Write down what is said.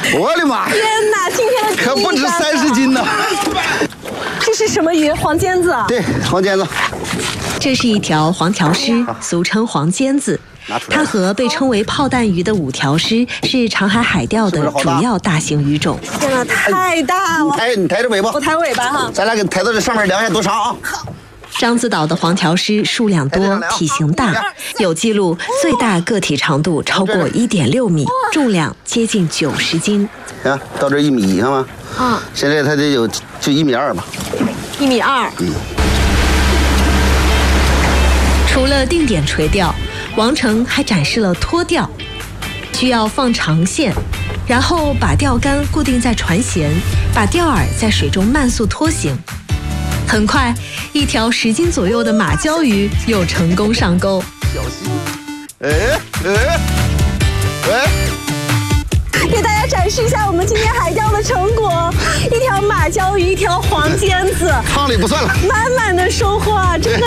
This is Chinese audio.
我的妈！ 天哪，今天的可不止30斤呢。 这是什么鱼？黄尖子。 对，黄尖子。 这是一条黄条狮，俗称黄尖子。它和被称为炮弹鱼的五条狮是长海海钓的主要大型鱼种。 天哪，太大了！ 你抬着尾巴， 我抬尾巴哈。 咱俩给抬到这上面量一下多长啊？ 獐子岛的黄条狮数量多，体型大，有记录最大个体长度超过1.6米，重量接近90斤。 行，到这1米，看吗？ 嗯。 现在它得有就1.2米吧。 1.2米。 除了定点垂钓，王成还展示了拖钓，需要放长线，然后把钓竿固定在船舷，把钓饵在水中慢速拖行。很快，一条10斤左右的马鲛鱼又成功上钩。 小心！ 给大家展示一下我们今天海钓的成果：一条马鲛鱼，一条黄尖子， 汤里不算了， 满满的收获啊！真的